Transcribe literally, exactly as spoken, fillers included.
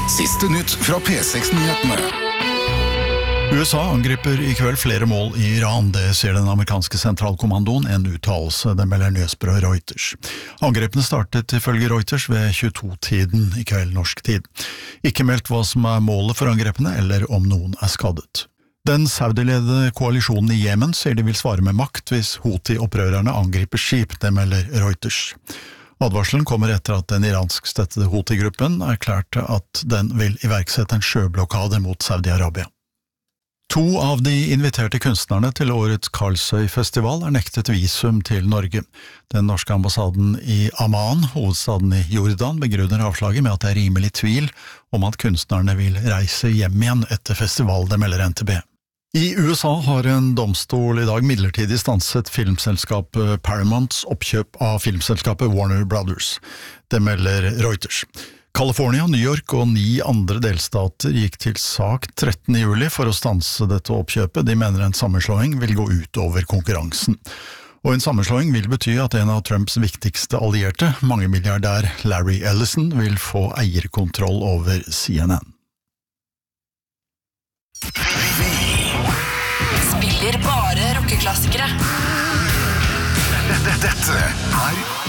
Siste nytt fra P seks-nyhetene. U S A angriper i kveld flere mål i Iran, det sier den amerikanske sentralkommandoen, en uttalelse, det melder nyhetsbyrået Reuters. Angrepene startet ifølge Reuters ved tjueto-tiden i kveld norsk tid. Ikke meldt hva som er målet for angrepene, eller om noen er skadet. Den saudiledede koalisjonen i Jemen sier de vil svare med makt hvis Houthi-opprørerne angriper skip, det melder Reuters. Advarselen kommer etter at den iranskstøttede Houthi-gruppen erklærte at den vil iverksette en sjøblokade mot Saudi-Arabia. To av de inviterte kunstnerne til årets Karlsøy-festival er nektet visum til Norge. Den norske ambassaden i Amman, hovedstaden i Jordan, begrunner avslaget med at det er rimelig tvil om at kunstnerne vil reise hjem igjen etter festival, det melder N T B. I U S A har en domstol i dag midlertidig stanset filmselskapet Paramounts oppkjøp av filmselskapet Warner Brothers. Det melder Reuters. California, New York og ni andre delstater gikk til sak trettende juli for å stanse dette oppkjøpet. De mener en sammenslåing vil gå ut over konkurransen. Og en sammenslåing vil bety at en av Trumps viktigste allierte, mangemilliardær Larry Ellison, vil få eierkontroll over C N N. Spiller bare rockeklassikere. Dette er